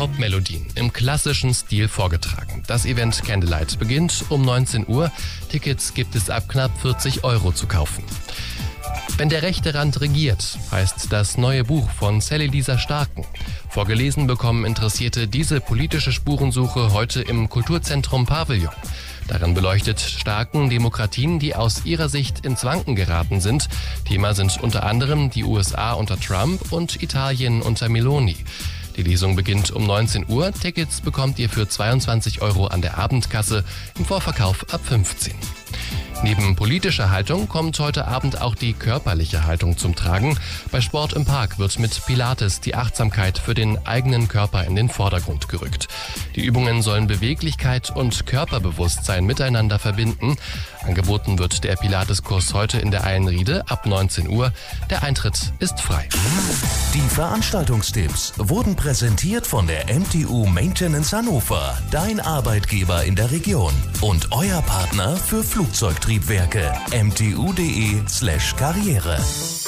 Popmelodien im klassischen Stil vorgetragen. Das Event Candlelight beginnt um 19 Uhr. Tickets gibt es ab knapp 40 € zu kaufen. Wenn der rechte Rand regiert, heißt das neue Buch von Sally Lisa Starken. Vorgelesen bekommen Interessierte diese politische Spurensuche heute im Kulturzentrum Pavillon. Darin beleuchtet Starken Demokratien, die aus ihrer Sicht ins Wanken geraten sind. Thema sind unter anderem die USA unter Trump und Italien unter Meloni. Die Lesung beginnt um 19 Uhr. Tickets bekommt ihr für 22 € an der Abendkasse, im Vorverkauf ab 15. Neben politischer Haltung kommt heute Abend auch die körperliche Haltung zum Tragen. Bei Sport im Park wird mit Pilates die Achtsamkeit für den eigenen Körper in den Vordergrund gerückt. Die Übungen sollen Beweglichkeit und Körperbewusstsein miteinander verbinden. Angeboten wird der Pilateskurs heute in der Eilenriede ab 19 Uhr. Der Eintritt ist frei. Die Veranstaltungstipps wurden präsentiert von der MTU Maintenance Hannover, dein Arbeitgeber in der Region und euer Partner für Flugzeugtriebwerke, mtu.de/karriere.